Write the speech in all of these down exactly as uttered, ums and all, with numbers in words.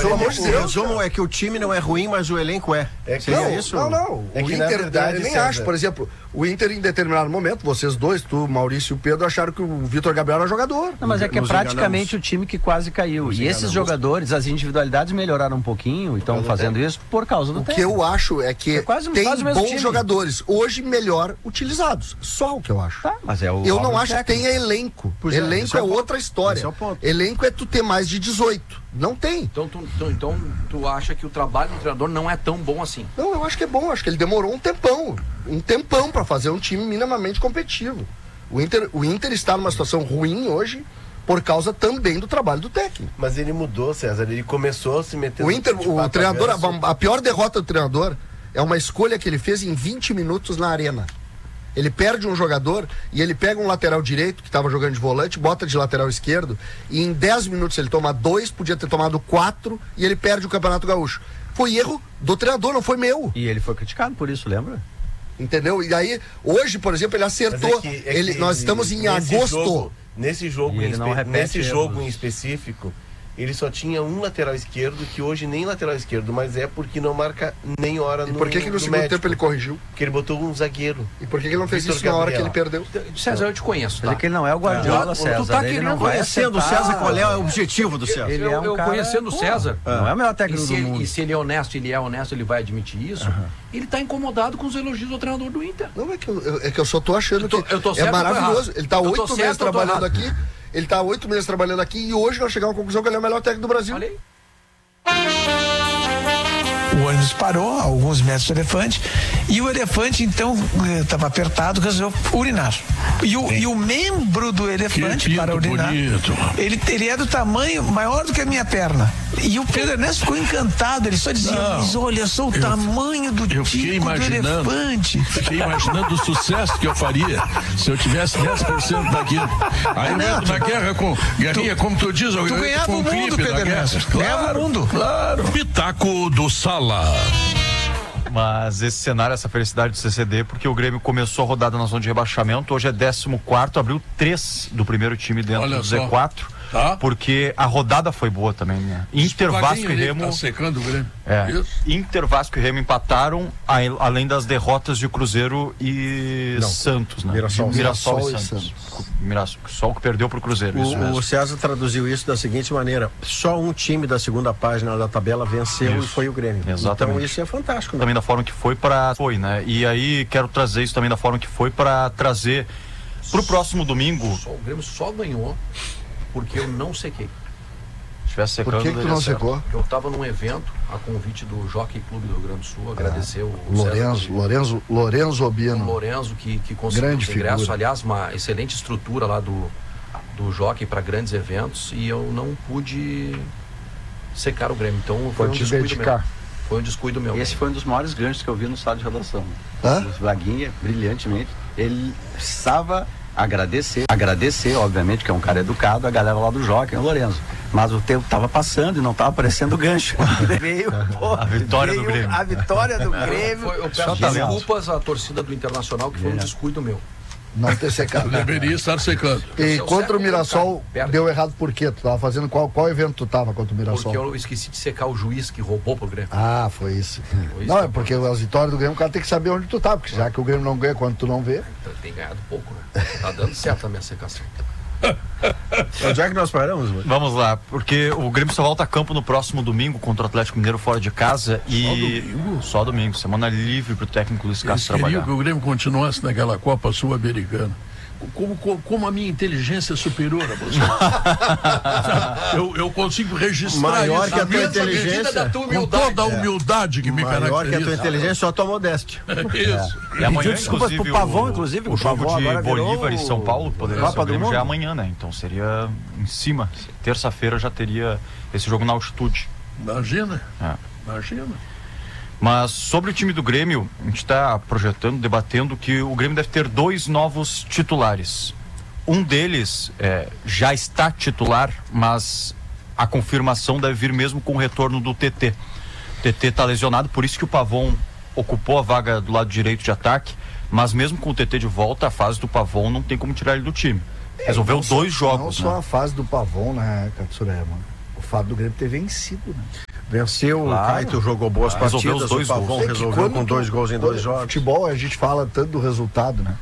pelo amor de Deus. O resumo é que o time não é ruim, mas o elenco é. É que, Seria não, isso? não, não. É o que, na Inter, verdade, eu nem César, acho, por exemplo, o Inter em determinado momento, vocês dois, tu, Maurício e o Pedro, acharam que o Vitor Gabriel era jogador. Não, mas é que é Nos praticamente enganamos. o time que quase caiu. Nos E esses enganamos. jogadores, as individualidades melhoraram um pouquinho e estão fazendo isso por causa do O que técnico. eu acho é que É quase- tem quase o mesmo bons time. jogadores, hoje melhor utilizados. Só o que eu acho. Tá, mas é o Eu não obra acho que técnica. tenha elenco. Pois é, elenco esse é, é o ponto. outra história. Esse é o ponto. Elenco é tu ter mais de dezoito. Não tem. Então tu, tu- então tu acha que o trabalho do treinador não é tão bom assim? Não, eu acho que é bom. Acho que ele demorou um tempão. Um tempão pra fazer um time minimamente competitivo. O Inter, o Inter está numa situação ruim hoje por causa também do trabalho do técnico. Mas ele mudou, César. Ele começou a se meter O Inter, de o pato treinador, averso. a, a pior derrota do treinador é uma escolha que ele fez em vinte minutos na arena. Ele perde um jogador e ele pega um lateral direito que estava jogando de volante, bota de lateral esquerdo e em dez minutos ele toma dois, podia ter tomado quatro e ele perde o Campeonato Gaúcho. Foi erro do treinador, não foi meu. E ele foi criticado por isso, lembra? Entendeu? E aí, hoje, por exemplo, ele Mas acertou. é que- é ele, que nós estamos em nesse agosto. jogo- nesse jogo, E em, ele não espe- repete nesse erros. jogo em específico, ele só tinha um lateral esquerdo, que hoje nem lateral esquerdo, mas é porque não marca nem hora E no por que, que no, segundo médico, tempo ele corrigiu? Porque ele botou um zagueiro. E por que, que ele não fez Vitor isso na hora que ele Gabriel. perdeu? César, eu te conheço, Mas tá? é que ele não é o Guardiola, Ah, César. tu tá ele querendo não vai Conhecendo o acertar. César, qual é o objetivo do César? Ele eu, é um eu cara- conhecendo o Pô, César. Não é o melhor E técnico se, do ele, mundo. e se ele é honesto, ele é honesto, ele vai admitir isso. Ele tá incomodado com os elogios do treinador do Inter. Não, é que eu, eu- é que eu só tô achando Eu tô- que eu tô é certo ou tô maravilhoso. errado? Ele tá Eu tô oito certo meses ou tô trabalhando errado? aqui. Ele tá oito meses trabalhando aqui e hoje nós chegamos à conclusão que ele é o melhor técnico do Brasil. Olha aí. O ônibus parou a alguns metros do elefante e o elefante então estava apertado, resolveu urinar. E o, e o membro do elefante para urinar, ele, ele é do tamanho maior do que a minha perna. E o Pedro Ernesto ficou encantado, ele só dizia, Não, mas olha só o tamanho do eu fiquei tico do imaginando. elefante. Fiquei imaginando o sucesso que eu faria se eu tivesse dez por cento daquilo. Aí eu entro na guerra com guerrinha, como tu diz, eu Tu entro ganhava com o mundo, clipe Pedro da guerra. Ernesto. Ganhava o Claro, mundo. claro. Pitaco do Sala. Mas esse cenário, essa felicidade do C C D, porque o Grêmio começou a rodada na zona de rebaixamento, hoje é décimo quarto, abriu três do primeiro time dentro Olha do só. Z quatro, Tá. porque a rodada foi boa também, né? Inter, Vasco e ali Remo... Tá secando o Grêmio. É, Isso. Inter, Vasco e Remo empataram, a- além das derrotas de Cruzeiro e Não, Santos, né? Mirassol. De Mirassol, Mirassol e e Santos. Mirassol que perdeu pro Cruzeiro, isso O, mesmo. o César traduziu isso da seguinte maneira: só um time da segunda página da tabela venceu Isso. e foi o Grêmio. Exatamente. Então isso é fantástico, né? Também da forma que foi para foi, né? E aí quero trazer isso também da forma que foi para trazer pro próximo domingo. Só, o Grêmio só ganhou porque eu não sequei. Se tivesse secando, Por que, que tu daria não certo. secou? Eu estava num evento a convite do Jockey Clube do Rio Grande do Sul, agradecer o Lorenzo, César, Lorenzo, Lorenzo o Obiano. Lorenzo que, que conseguiu Grande os ingressos. figura. Aliás, uma excelente estrutura lá do, do Jockey para grandes eventos e eu não pude secar o Grêmio. Então foi um Pode te descuido dedicar. meu. Foi um descuido meu. Esse foi um dos maiores ganchos que eu vi no sala de redação. Hã? O Braguinha, brilhantemente, ele precisava agradecer, agradecer, obviamente, que é um cara educado, a galera lá do Jockey, o Lorenzo. Mas o tempo estava passando e não estava aparecendo gancho. Veio, pô, A vitória do veio Grêmio. A vitória do Grêmio. Foi, eu Só peço talento. desculpas à torcida do Internacional, que foi um descuido meu. Não ter secado. Deveria estar secando. E Eu contra o seco, Mirassol, perde. deu errado por quê? Tu tava fazendo qual, qual evento tu tava contra o Mirassol? Porque eu esqueci de secar o juiz que roubou pro Grêmio. Ah, foi isso. Foi isso Não, que é porque as vitórias do Grêmio, o cara tem que saber onde tu tá, porque já que o Grêmio não ganha quando tu não vê. Então, tem ganhado pouco, né? Tá dando certo a minha secação. Onde é que nós paramos, mano? Vamos lá, porque o Grêmio só volta a campo no próximo domingo contra o Atlético Mineiro fora de casa e Só domingo? só domingo, semana livre pro técnico Luiz Eles Castro queriam trabalhar. que o Grêmio continuasse naquela Copa Sul-Americana. Como, como, como a minha inteligência é superior a você. eu, eu consigo registrar Maior isso que a na tua minha inteligência. da tua com humildade. toda a humildade que me Maior que a tua caracteriza. inteligência, só a tua modéstia. Isso. E amanhã, Pediu desculpas inclusive, pro Pavão, o, inclusive, o o jogo Pavão de agora virou Bolívar e São Paulo poderia Copa ser o do Grêmio já Mundo. amanhã, né? Então seria em cima. Terça-feira já teria esse jogo na altitude. Imagina. É. Imagina. Mas sobre o time do Grêmio, a gente está projetando, debatendo que o Grêmio deve ter dois novos titulares. Um deles é, já está titular, mas a confirmação deve vir mesmo com o retorno do T T. O T T está lesionado, por isso que o Pavon ocupou a vaga do lado direito de ataque, mas mesmo com o T T de volta, a fase do Pavon não tem como tirar ele do time. Resolveu dois Não jogos, só né? a fase do Pavon, né, Katsurema? O fato do Grêmio ter vencido, né? Venceu, Claro. o Caito jogou boas Ah, resolveu partidas, os dois o Pavon gols. É que resolveu quando com tu- dois gols em dois quando jogos. Futebol, a gente fala tanto do resultado, né?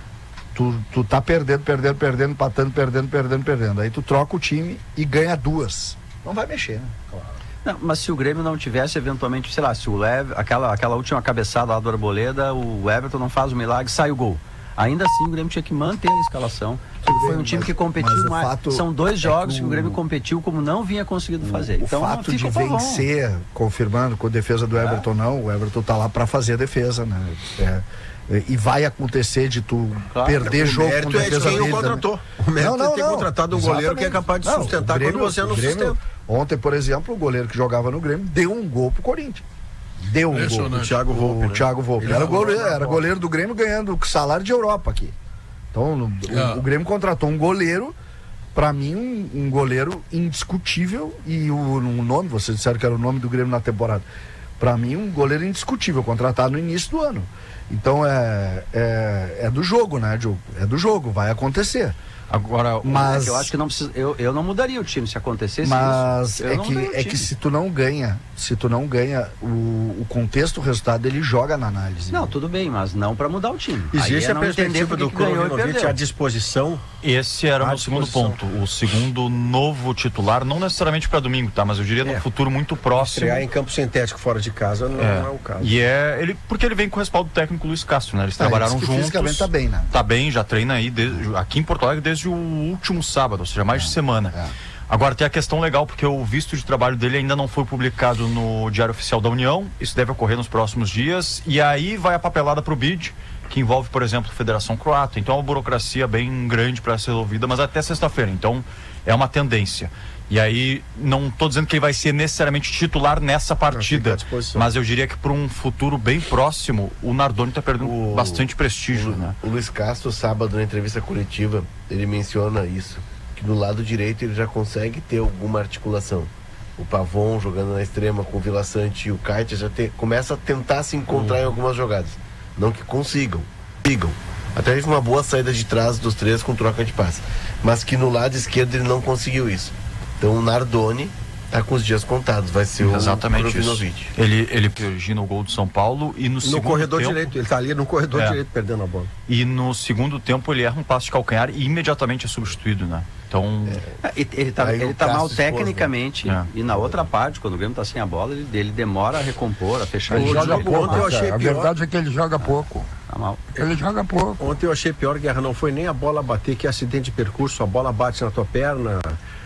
Tu, tu tá perdendo, perdendo, perdendo, empatando, perdendo, perdendo, perdendo. Aí tu troca o time e ganha duas. Não vai mexer, né? Não, mas se o Grêmio não tivesse, eventualmente, sei lá, se o Lev, aquela, aquela última cabeçada lá do Arboleda, o Everton não faz o milagre, sai o gol. Ainda assim, o Grêmio tinha que manter a escalação. Porque foi um time Mas- que competiu mas o mais. fato São dois é jogos que que o o- Grêmio competiu como não vinha conseguindo fazer. O Então, fato fica de o Pavon. vencer, confirmando com a defesa do Everton, não, o Everton tá lá pra fazer a defesa, né? É, é, e vai acontecer de tu Claro. perder O jogo com mérito é de defesa quem o dele contratou. também. O mérito é ter contratado um goleiro Exatamente. que é capaz de Não, sustentar o Grêmio- quando você não o Grêmio, sustenta. Ontem, por exemplo, o goleiro que jogava no Grêmio deu um gol pro Corinthians. Deu um gol. Impressionante. O Thiago Volpe, O né? Thiago Volpe. Ele Era jogou goleiro, na era bola. goleiro do Grêmio ganhando salário de Europa aqui. Então, o, É. o Grêmio contratou um goleiro, pra mim, um, um goleiro indiscutível. E o, o nome, vocês disseram que era o nome do Grêmio na temporada. Pra mim, um goleiro indiscutível, contratado no início do ano. Então, é, é, é do jogo, né, Diogo? É do jogo, vai acontecer. Agora, Mas- É que eu acho que não precisa. Eu, eu não mudaria o time se acontecesse Mas isso. Eu é não que, mudaria o é time. que se tu não ganha, se tu não ganha, o, o contexto, o resultado, ele joga na análise. Não, tudo bem, mas não para mudar o time. Aí Existe é a não entender perspectiva por que do que ganhou e Kolovinovich perdeu. à disposição. esse era o À meu segundo disposição. ponto. O segundo novo titular, não necessariamente para domingo, tá? Mas eu diria É. num futuro muito próximo. Estrear em campo sintético fora de casa não é, É. o caso. E é ele, porque ele vem com o respaldo técnico Luiz Castro, né? Eles Ah, trabalharam ele disse que juntos. fisicamente tá bem, né? Tá bem, já treina aí desde- aqui em Porto Alegre desde o último sábado, ou seja, mais de semana. é. Agora tem a questão legal, porque o visto de trabalho dele ainda não foi publicado no Diário Oficial da União. Isso deve ocorrer nos próximos dias. E aí vai a papelada pro B I D, que envolve, por exemplo, a Federação Croata. Então é uma burocracia bem grande para ser resolvida, mas até sexta-feira. Então é uma tendência. E aí, não estou dizendo que ele vai ser necessariamente titular nessa fica à partida, disposição. mas eu diria que para um futuro bem próximo, o Nardoni está perdendo O- bastante prestígio, O, né? o Luiz Castro, sábado, na entrevista coletiva, ele menciona isso, que do lado direito ele já consegue ter alguma articulação. O Pavon jogando na extrema com o Vila Sante e o Kaitia já te, começa a tentar se encontrar em algumas jogadas. Não que consigam, sigam. Até teve uma boa saída de trás dos três com troca de passe. Mas que no lado esquerdo ele não conseguiu isso. Então o Nardoni tá com os dias contados, vai ser Exatamente o isso. Krovinovic. Ele, ele origina o gol do São Paulo e no, No segundo corredor tempo, direito, ele tá ali no corredor É. direito perdendo a bola. E no segundo tempo ele erra um passe de calcanhar e imediatamente é substituído, né? Então, É, Ele, ele tá, Aí ele o tá mal Cássio expôs, né? tecnicamente. É. E na outra parte, quando o Grêmio tá sem a bola, ele, ele demora a recompor, a fechar Ele o joga jogo. pouco, ontem eu achei cara. A pior. verdade é que ele joga pouco. Tá mal. Ele joga pouco. Ontem eu achei pior, Guerra, não foi nem a bola bater, que é acidente de percurso, a bola bate na tua perna,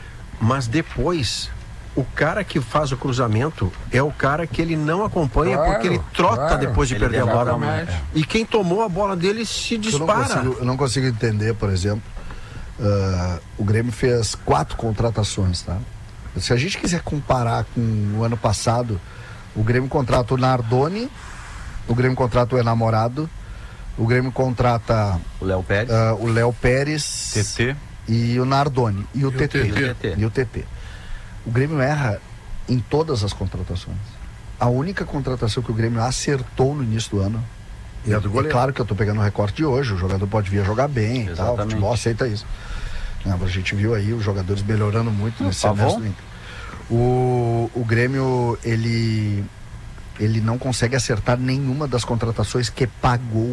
mas depois o cara que faz o cruzamento é o cara que ele não acompanha, Claro, porque ele trota claro. depois de Ele perder a bola. demora mais. E quem tomou a bola dele se Eu não, dispara. consigo, eu não consigo entender, por exemplo, ah, o Grêmio fez quatro contratações, tá? Se a gente quiser comparar com o ano passado, o Grêmio contrata o Nardoni, o Grêmio contrata o Enamorado, o Grêmio contrata O Léo Pérez. ah, o Léo Pérez T T, e o Nardoni e o T T. T T. E o T T. O Grêmio erra em todas as contratações. A única contratação que o Grêmio acertou no início do ano. E a do é goleiro. claro que eu tô pegando o recorte de hoje, o jogador pode vir a jogar bem e tal, o Exatamente. futebol aceita isso. Não, a gente viu aí os jogadores melhorando muito nesse Pavon? semestre. O, o Grêmio, ele, ele não consegue acertar nenhuma das contratações que pagou.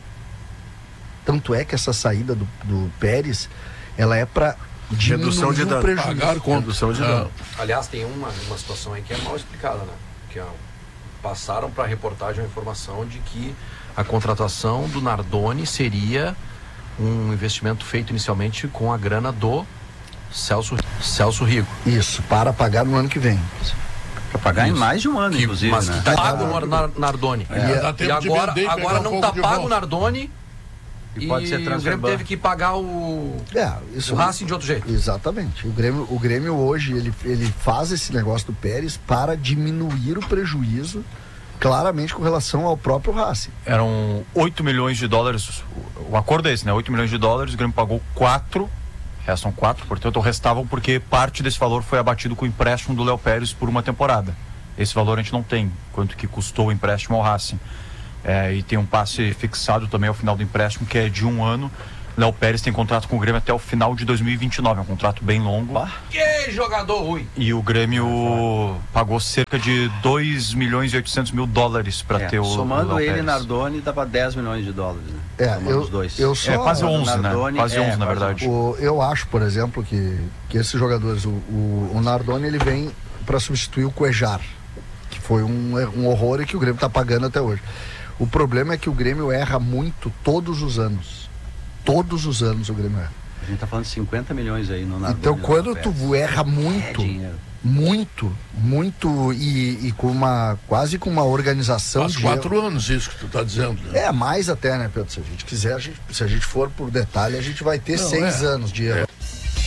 Tanto é que essa saída do, do Pérez, ela é para Redução de diminuir o dano. prejuízo. Pagar conta. Redução de Ah, dano. Aliás, tem uma, uma situação aí que é mal explicada, né? Que ó, passaram para a reportagem a informação de que a contratação do Nardoni seria um investimento feito inicialmente com a grana do Celso, Celso Rigo. Isso, para pagar no ano que vem. Pra pagar Isso. em mais de um ano, Que, inclusive, mas né? que tá pago o Nar- Nardoni. É, dá E tempo de agora, vender e pegar agora um não pouco tá de pago o volta. Nardoni E e, pode ser o Grêmio transfer teve que pagar o, É, isso o Racing de outro jeito. Exatamente. O Grêmio, o Grêmio hoje, ele, ele faz esse negócio do Pérez para diminuir o prejuízo, claramente com relação ao próprio Racing. eram oito milhões de dólares, o- o acordo é esse, né? oito milhões de dólares, o Grêmio pagou quatro, restam quatro, portanto restavam porque parte desse valor foi abatido com o empréstimo do Léo Pérez por uma temporada. Esse valor a gente não tem, quanto que custou o empréstimo ao Racing. É, e tem um passe fixado também ao final do empréstimo, que é de um ano, Léo Pérez tem contrato com o Grêmio até o final de dois mil e vinte e nove, é um contrato bem longo. Que jogador ruim! E o Grêmio pagou cerca de dois milhões e oitocentos mil dólares para É, ter o somando o Léo ele e Pérez. Nardoni, dava dez milhões de dólares, né? É, Somando eu, os dois. eu só, É quase onze, Nardoni, né? Quase é, onze, na quase verdade. o, eu acho, por exemplo, que, que esses jogadores, o, o, o Nardoni, ele vem para substituir o Cuejar, que foi um, um horror e que o Grêmio está pagando até hoje. O problema é que o Grêmio erra muito todos os anos. Todos os anos o Grêmio erra. A gente tá falando de cinquenta milhões aí no Nardoni. Então, quando Léo Pérez. tu erra muito, É dinheiro. muito, muito e, e com uma, quase com uma organização Faz de quatro anos isso que tu tá dizendo. Né? É, mais até, né, Pedro? Se a gente quiser, a gente, se a gente for por detalhe, a gente vai ter Não, seis é. anos de erro.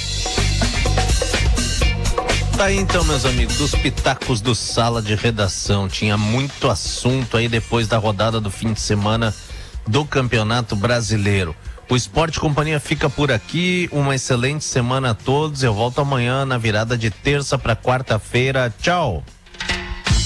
Tá aí então, meus amigos, os pitacos do Sala de Redação. Tinha muito assunto aí depois da rodada do fim de semana do Campeonato Brasileiro. O Esporte Companhia fica por aqui. Uma excelente semana a todos. Eu volto amanhã na virada de terça para quarta-feira. Tchau!